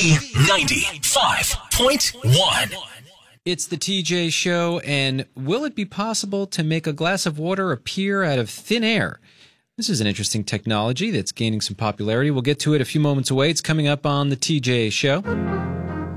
B95.1. It's the TJ Show, and will it be possible to make a glass of water appear out of thin air? This is an interesting technology that's gaining some popularity. We'll get to it a few moments away. It's coming up on the TJ Show.